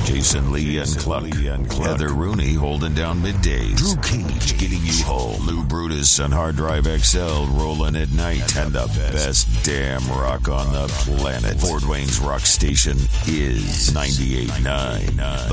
Jason Lee Unplugged. Heather Rooney holding down middays. Drew Cage getting you home. Lou Brutus on Hard Drive XL rolling at night. And the best damn rock on the planet. Fort Wayne's rock station is 98.9.